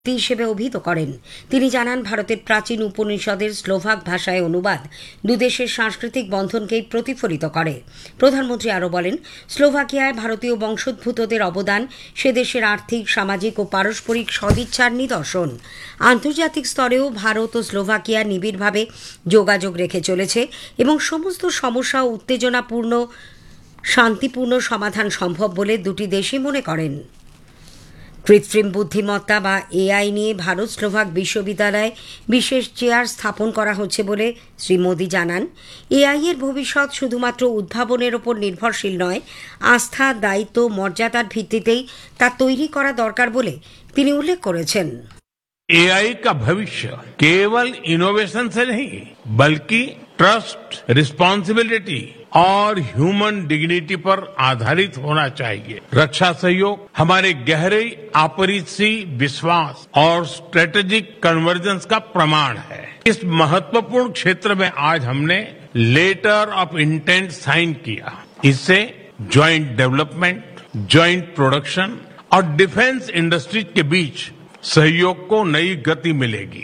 হিসেবে অভিহিত করেন। তিনি জানান, ভারতের প্রাচীন উপনিষদের স্লোভাক ভাষায় অনুবাদ দুদেশের সাংস্কৃতিক বন্ধনকেই প্রতিফলিত করে। প্রধানমন্ত্রী আরও বলেন, স্লোভাকিয়ায় ভারতীয় বংশোদ্ভূতদের অবদান সে দেশের আর্থিক, সামাজিক ও পারস্পরিক সদিচ্ছার নিদর্শন। আন্তর্জাতিক স্তরেও ভারত ও স্লোভাকিয়া নিবিড়ভাবে যোগাযোগ রেখে চলেছে এবং সমস্ত সমস্যা ও উত্তেজনাপূর্ণ শান্তিপূর্ণ সমাধান সম্ভব বলে দুটি দেশই মনে করেন। কৃত্রিম বুদ্ধিমত্তা বা এআই নিয়ে ভারত স্লোভাক বিশ্ববিদ্যালয়ে বিশেষ চেয়ার স্থাপন করা হচ্ছে বলে শ্রী মোদী জানান, এআই এর ভবিষ্যৎ শুধুমাত্র উদ্ভাবনের ওপর নির্ভরশীল নয়, আস্থা, দায়িত্ব, মর্যাদার ভিত্তিতেই তা তৈরি করা দরকার বলে তিনি উল্লেখ করেছেন। एआई का भविष्य केवल इनोवेशन से नहीं बल्कि ट्रस्ट, रिस्पॉन्सिबिलिटी और ह्यूमन डिग्निटी पर आधारित होना चाहिए। रक्षा सहयोग हमारे गहरे आपसी विश्वास और स्ट्रेटेजिक कन्वर्जेंस का प्रमाण है। इस महत्वपूर्ण क्षेत्र में आज हमने लेटर ऑफ इंटेंट साइन किया। इससे ज्वाइंट डेवलपमेंट, ज्वाइंट प्रोडक्शन और डिफेंस इंडस्ट्रीज के बीच सहयोग को नई गति मिलेगी।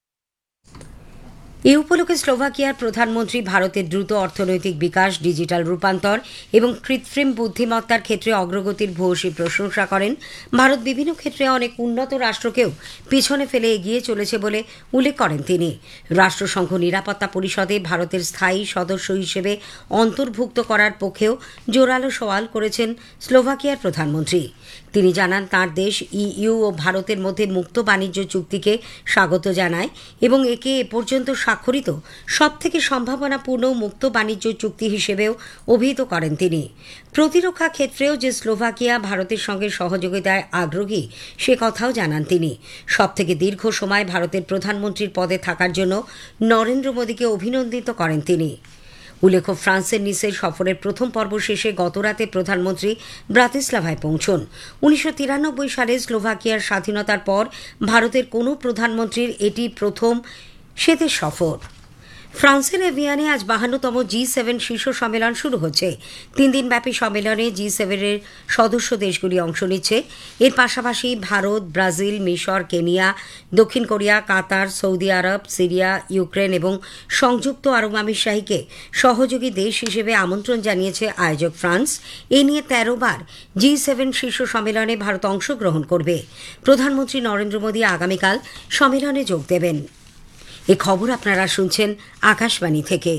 এই উপলক্ষে স্লোভাকিয়ার প্রধানমন্ত্রী ভারতের দ্রুত অর্থনৈতিক বিকাশ, ডিজিটাল রূপান্তর এবং কৃত্রিম বুদ্ধিমত্তার ক্ষেত্রে অগ্রগতির ভূয়সী প্রশংসা করেন। ভারত বিভিন্ন ক্ষেত্রে অনেক উন্নত রাষ্ট্রকেও পিছনে ফেলে এগিয়ে চলেছে বলে উল্লেখ করেন তিনি। রাষ্ট্রসংঘ নিরাপত্তা পরিষদে ভারতের স্থায়ী সদস্য হিসেবে অন্তর্ভুক্ত করার পক্ষেও জোরালো সওয়াল করেছেন স্লোভাকিয়ার প্রধানমন্ত্রী। তিনি জানান, তাঁর দেশ ইইউ ও ভারতের মধ্যে মুক্ত বাণিজ্য চুক্তিকে স্বাগত জানায় এবং একে এ পর্যন্ত স্বাক্ষরিত সবথেকে সম্ভাবনাপূর্ণ মুক্ত বাণিজ্য চুক্তি হিসেবেও অভিহিত করেন তিনি। প্রতিরক্ষা ক্ষেত্রেও যে স্লোভাকিয়া ভারতের সঙ্গে সহযোগিতায় আগ্রহী সে কথাও জানান তিনি। সবথেকে দীর্ঘ সময় ভারতের প্রধানমন্ত্রীর পদে থাকার জন্য নরেন্দ্র মোদীকে অভিনন্দিত করেন তিনি। উল্লেখ্য, ফ্রান্সের নিসে সফরের প্রথম পর্ব শেষে গতরাতে প্রধানমন্ত্রী ব্রাতিস্লাভায় পৌঁছন। 1993 সালে স্লোভাকিয়ার স্বাধীনতার পর ভারতের কোনো প্রধানমন্ত্রীর এটি প্রথম সেদেশ সফর। ফ্রান্সের এভিয়ানে আজ 52তম G7 শীর্ষ সম্মেলন শুরু হচ্ছে। 3 দিনব্যাপী সম্মেলনে G7-এর সদস্য দেশগুলি অংশ নিচ্ছে। এর পাশাপাশি ভারত, ব্রাজিল, মিশর, কেনিয়া, দক্ষিণ কোরিয়া, কাতার, সৌদি আরব, সিরিয়া, ইউক্রেন এবং সংযুক্ত আরব আমিরশাহীকে সহযোগী দেশ হিসেবে আমন্ত্রণ জানিয়েছে আয়োজক ফ্রান্স। এ নিয়ে 13 বার G7 শীর্ষ সম্মেলনে ভারত অংশগ্রহণ করবে। প্রধানমন্ত্রী নরেন্দ্র মোদী আগামীকাল সম্মেলনে যোগ দেবেন। এ খবর আপনারা শুনছেন আকাশবাণী থেকে।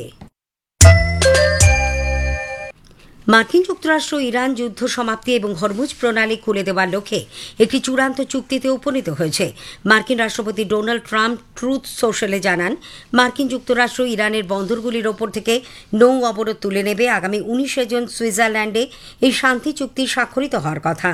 মার্কিন যুক্তরাষ্ট্র ইরান যুদ্ধ সমাপ্তি এবং হরমুজ প্রণালী খুলে দেওয়ার লক্ষ্যে একটি চূড়ান্ত চুক্তিতে উপনীত হয়েছে। মার্কিন রাষ্ট্রপতি ডোনাল্ড ট্রাম্প ট্রুথ সোশ্যালে জানান, মার্কিন যুক্তরাষ্ট্র ইরানের বন্দরগুলির ওপর থেকে নৌ অবরোধ তুলে নেবে। আগামী 19 জুন সুইজারল্যান্ডে এই শান্তি চুক্তি স্বাক্ষরিত হওয়ার কথা।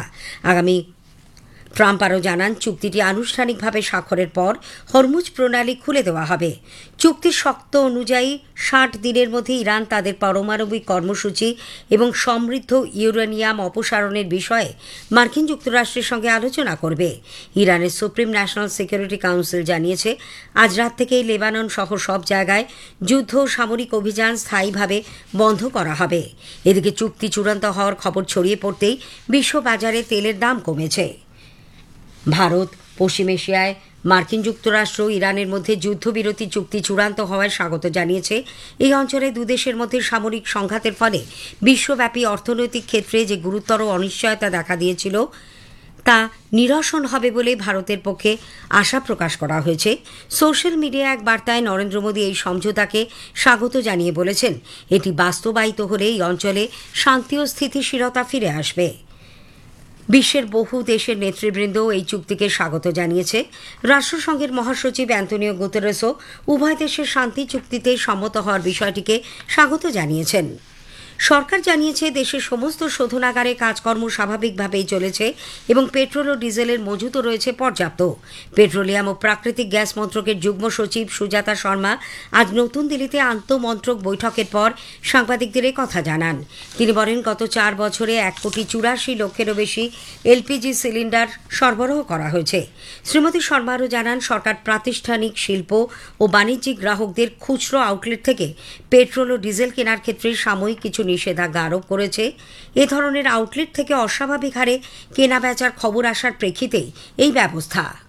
ট্রাম্প আরও জানান, চুক্তিটি আনুষ্ঠানিকভাবে স্বাক্ষরের পর হরমুজ প্রণালী খুলে দেওয়া হবে। চুক্তির শর্ত অনুযায়ী 60 দিনের মধ্যে ইরান তাদের পারমাণবিক কর্মসূচি এবং সমৃদ্ধ ইউরেনিয়াম অপসারণের বিষয়ে মার্কিন যুক্তরাষ্ট্রের সঙ্গে আলোচনা করবে। ইরানের সুপ্রিম ন্যাশনাল সিকিউরিটি কাউন্সিল জানিয়েছে, আজ রাত থেকেই লেবানন সহ সব জায়গায় যুদ্ধ সামরিক অভিযান স্থায়ীভাবে বন্ধ করা হবে। এদিকে চুক্তি চূড়ান্ত হওয়ার খবর ছড়িয়ে পড়তেই বিশ্ববাজারে তেলের দাম কমেছে। ভারত, পশ্চিম এশিয়ায় মার্কিন যুক্তরাষ্ট্র ইরানের মধ্যে যুদ্ধবিরতি চুক্তি চূড়ান্ত হওয়ায় স্বাগত জানিয়েছে। এই অঞ্চলে দুদেশের মধ্যে সামরিক সংঘাতের ফলে বিশ্বব্যাপী অর্থনৈতিক ক্ষেত্রে যে গুরুতর অনিশ্চয়তা দেখা দিয়েছিল তা নিরসন হবে বলে ভারতের পক্ষে আশা প্রকাশ করা হয়েছে। সোশ্যাল মিডিয়ায় এক বার্তায় নরেন্দ্র মোদী এই সমঝোতাকে স্বাগত জানিয়ে বলেছেন, এটি বাস্তবায়িত হলে এই অঞ্চলে শান্তি ও স্থিতিশীলতা ফিরে আসবে। বিশ্বের বহু দেশের নেতৃবৃন্দ এই চুক্তিকে স্বাগত জানিয়েছে। রাষ্ট্রসংঘের মহাসচিব অ্যান্তোনিও গুতেরেসও উভয় দেশের শান্তি চুক্তিতে সম্মত হওয়ার বিষয়টিকে স্বাগত জানিয়েছেন। সরকার জানিয়েছে, দেশের সমস্ত শোধনাগারে কাজকর্ম স্বাভাবিকভাবেই চলেছে এবং পেট্রোল ও ডিজেলের মজুতও রয়েছে পর্যাপ্ত। পেট্রোলিয়াম ও প্রাকৃতিক গ্যাস মন্ত্রকের যুগ্ম সচিব সুজাতা শর্মা আজ নতুন দিল্লিতে আন্তঃমন্ত্রক বৈঠকের পর সাংবাদিকদের কথা জানান। তিনি বলেন, গত 4 বছরে 1,84,00,000-এরও বেশি এলপিজি সিলিন্ডার সরবরাহ করা হয়েছে। শ্রীমতী শর্মা আরও জানান, সরকার প্রাতিষ্ঠানিক, শিল্প ও বাণিজ্যিক গ্রাহকদের খুচরো আউটলেট থেকে পেট্রোল ও ডিজেল কেনার ক্ষেত্রে সাময়িক কিছু নিষেধাজ্ঞা আরোপ করেছে। এ ধরনের আউটলেট থেকে অস্বাভাবিক হারে কেনা বেচার খবর আসার প্রেক্ষিতেই এই ব্যবস্থা।